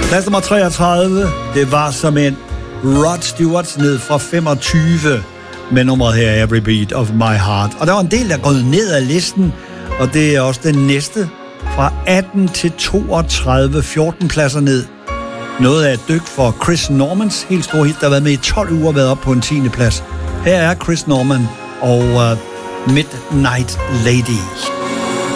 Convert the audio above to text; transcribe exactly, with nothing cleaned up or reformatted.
Plads nummer treogtredive, det var som en Rod Stewart ned fra femogtyve med nummeret her, Every Beat of My Heart. Og der var en del, der er gået ned ad listen, og det er også den næste fra atten til toogtredive, fjorten pladser ned. Noget af et dyk for Chris Normans helt store hit, der har været med i tolv uger og været op på en tiende plads. Her er Chris Norman og uh, Midnight Lady.